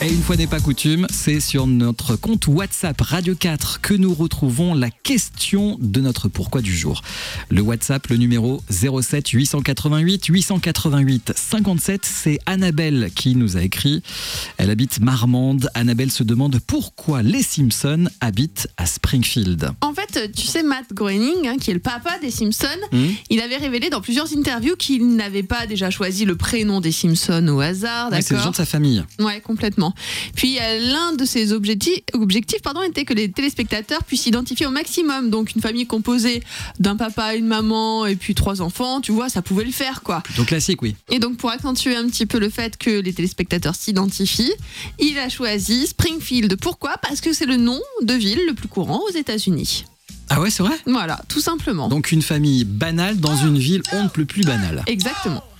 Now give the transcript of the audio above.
Et une fois n'est pas coutume, c'est sur notre compte WhatsApp Radio 4 que nous retrouvons la question de notre pourquoi du jour. Le WhatsApp, le numéro 07 888 888 57, c'est Annabelle qui nous a écrit. Elle habite Marmande. Annabelle se demande pourquoi les Simpsons habitent à Springfield. En fait, tu sais, Matt Groening, qui est le papa des Simpsons, il avait révélé dans plusieurs interviews qu'il n'avait pas déjà choisi le prénom des Simpsons au hasard. Ouais, c'est le gens de sa famille. Ouais, complètement. Puis l'un de ses objectifs était que les téléspectateurs puissent s'identifier au maximum. Donc une famille composée d'un papa, une maman et puis 3 enfants, tu vois, ça pouvait le faire, quoi. Plutôt classique, oui. Et donc pour accentuer un petit peu le fait que les téléspectateurs s'identifient, il a choisi Springfield. Pourquoi ? Parce que c'est le nom de ville le plus courant aux États-Unis. Ah ouais, c'est vrai ? Voilà, tout simplement. Donc une famille banale dans une ville on ne peut plus banale. Exactement.